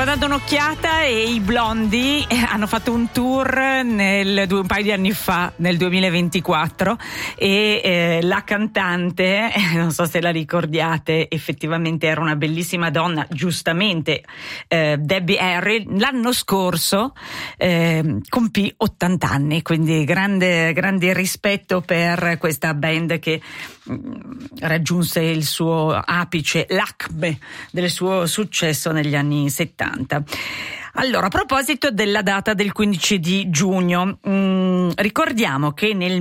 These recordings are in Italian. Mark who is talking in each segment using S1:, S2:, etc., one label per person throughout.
S1: Stava dando un'occhiata e i Blondi hanno fatto un tour un paio di anni fa, nel 2024, e la cantante, non so se la ricordiate, effettivamente era una bellissima donna, giustamente, Debbie Harry. L'anno scorso compì 80 anni, quindi grande rispetto per questa band che raggiunse il suo apice, l'acme del suo successo negli anni 70. Allora, a proposito della data del 15 di giugno, ricordiamo che nel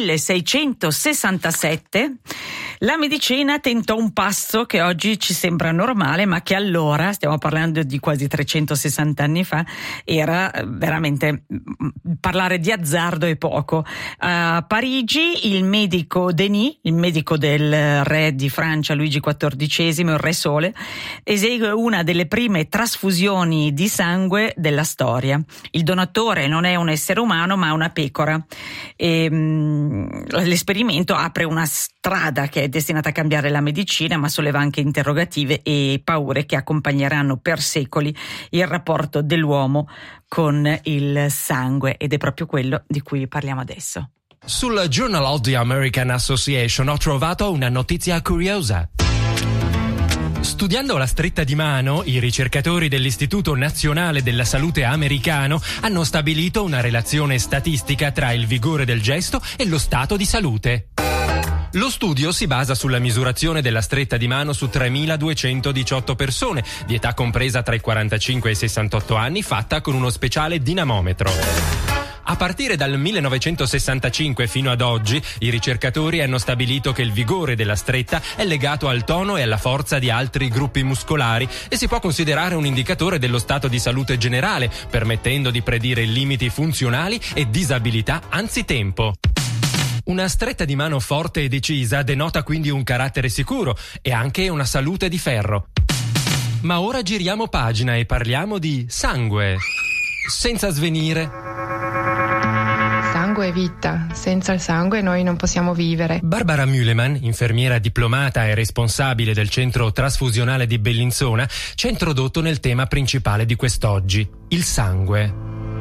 S1: 1667 la medicina tentò un passo che oggi ci sembra normale, ma che allora, stiamo parlando di quasi 360 anni fa, era veramente, parlare di azzardo è poco. A Parigi il medico Denis, il medico del re di Francia Luigi XIV, il re Sole, esegue una delle prime trasfusioni di sangue della storia. Il donatore non è un essere umano, ma una pecora. L'esperimento apre una strada che è destinata a cambiare la medicina, ma solleva anche interrogative e paure che accompagneranno per secoli il rapporto dell'uomo con il sangue, ed è proprio quello di cui parliamo adesso.
S2: Sul Journal of the American Association ho trovato una notizia curiosa. Studiando la stretta di mano, i ricercatori dell'Istituto Nazionale della Salute americano hanno stabilito una relazione statistica tra il vigore del gesto e lo stato di salute. Lo studio si basa sulla misurazione della stretta di mano su 3.218 persone, di età compresa tra i 45 e i 68 anni, fatta con uno speciale dinamometro. A partire dal 1965 fino ad oggi, i ricercatori hanno stabilito che il vigore della stretta è legato al tono e alla forza di altri gruppi muscolari e si può considerare un indicatore dello stato di salute generale, permettendo di predire limiti funzionali e disabilità anzitempo. Una stretta di mano forte e decisa denota quindi un carattere sicuro e anche una salute di ferro. Ma ora giriamo pagina e parliamo di sangue. Senza svenire.
S3: Sangue è vita, senza il sangue noi non possiamo vivere.
S2: Barbara Mühleman, infermiera diplomata e responsabile del centro trasfusionale di Bellinzona, ci ha introdotto nel tema principale di quest'oggi, il sangue.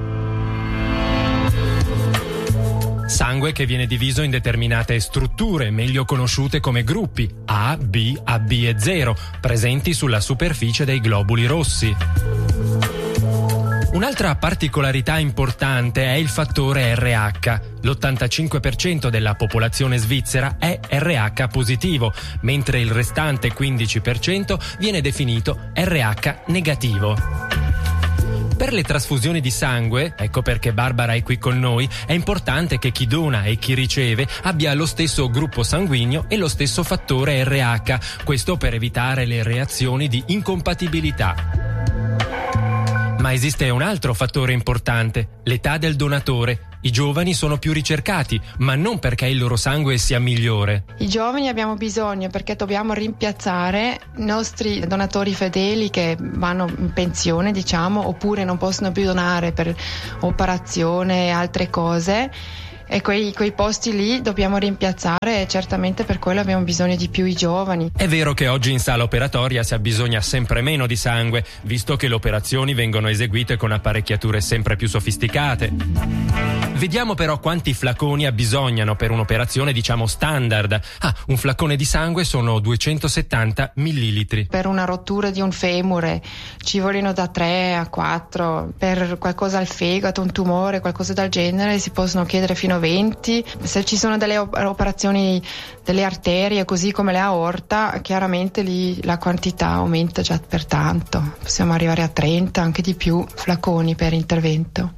S2: Sangue che viene diviso in determinate strutture, meglio conosciute come gruppi A, B, AB e 0, presenti sulla superficie dei globuli rossi. Un'altra particolarità importante è il fattore RH. L'85% della popolazione svizzera è RH positivo, mentre il restante 15% viene definito RH negativo. Per le trasfusioni di sangue, ecco perché Barbara è qui con noi, è importante che chi dona e chi riceve abbia lo stesso gruppo sanguigno e lo stesso fattore RH, questo per evitare le reazioni di incompatibilità. Ma esiste un altro fattore importante, l'età del donatore. I giovani sono più ricercati, ma non perché il loro sangue sia migliore.
S3: I giovani abbiamo bisogno perché dobbiamo rimpiazzare i nostri donatori fedeli che vanno in pensione, diciamo, oppure non possono più donare per operazione e altre cose. E quei posti lì dobbiamo rimpiazzare e certamente per quello abbiamo bisogno di più i giovani.
S2: È vero che oggi in sala operatoria si abbisogna sempre meno di sangue, visto che le operazioni vengono eseguite con apparecchiature sempre più sofisticate. Vediamo però quanti flaconi abbisognano per un'operazione diciamo standard. Un flacone di sangue sono 270 millilitri.
S3: Per una rottura di un femore ci vogliono da 3 a 4, per qualcosa al fegato, un tumore, qualcosa del genere si possono chiedere fino a 20. Se ci sono delle operazioni delle arterie così come le aorta, chiaramente lì la quantità aumenta già per tanto, possiamo arrivare a 30, anche di più flaconi per intervento.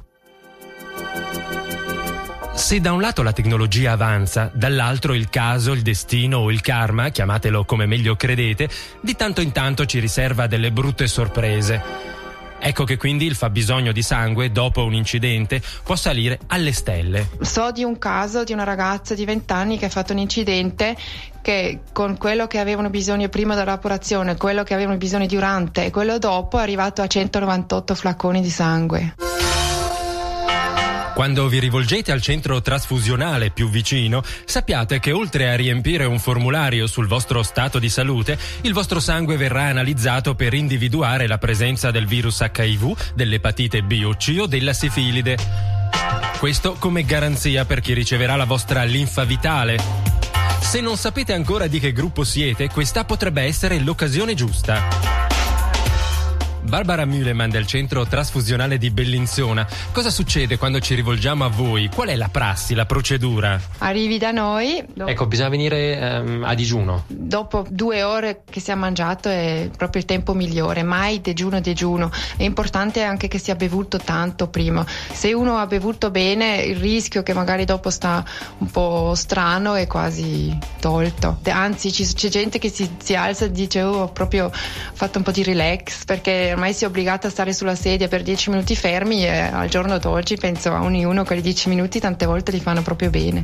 S2: Se da un lato la tecnologia avanza, dall'altro il caso, il destino o il karma, chiamatelo come meglio credete, di tanto in tanto ci riserva delle brutte sorprese. Ecco che quindi il fabbisogno di sangue dopo un incidente può salire alle stelle.
S3: So di un caso di una ragazza di 20 anni che ha fatto un incidente che con quello che avevano bisogno prima dell'operazione, quello che avevano bisogno durante e quello dopo è arrivato a 198 flaconi di sangue.
S2: Quando vi rivolgete al centro trasfusionale più vicino, sappiate che oltre a riempire un formulario sul vostro stato di salute, il vostro sangue verrà analizzato per individuare la presenza del virus HIV, dell'epatite B o C o della sifilide. Questo come garanzia per chi riceverà la vostra linfa vitale. Se non sapete ancora di che gruppo siete, questa potrebbe essere l'occasione giusta. Barbara Mühlemann del centro trasfusionale di Bellinzona. Cosa succede quando ci rivolgiamo a voi? Qual è la prassi, la procedura?
S3: Arrivi da noi.
S4: Ecco, bisogna venire a digiuno.
S3: Dopo 2 ore che si è mangiato è proprio il tempo migliore, mai digiuno. È importante anche che sia bevuto tanto prima. Se uno ha bevuto bene, il rischio che magari dopo sta un po' strano è quasi tolto. Anzi, c'è gente che si alza e dice ho proprio fatto un po' di relax, perché ormai si è obbligata a stare sulla sedia per 10 minuti fermi e al giorno d'oggi penso a ognuno quei 10 minuti tante volte li fanno proprio bene.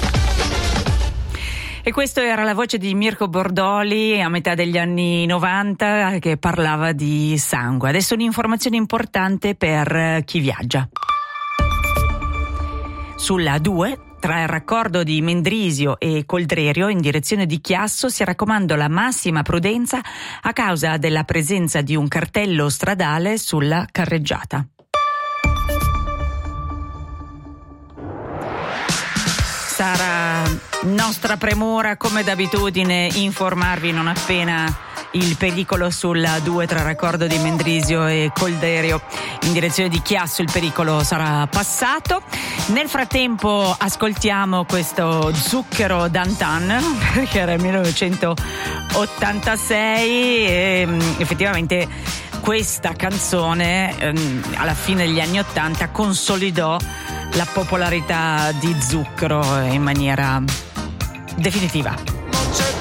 S1: E questa era la voce di Mirko Bordoli a metà degli anni 90 che parlava di sangue. Adesso un'informazione importante per chi viaggia. Sulla A2 tra il raccordo di Mendrisio e Coldrerio in direzione di Chiasso si raccomanda la massima prudenza a causa della presenza di un cartello stradale sulla carreggiata. Sarà nostra premura come d'abitudine informarvi non appena il pericolo sulla 2 tra il raccordo di Mendrisio e Colderio in direzione di Chiasso. Il pericolo sarà passato. Nel frattempo ascoltiamo questo Zucchero d'Antan, perché era il 1986 e effettivamente questa canzone alla fine degli anni 80 consolidò la popolarità di Zucchero in maniera definitiva.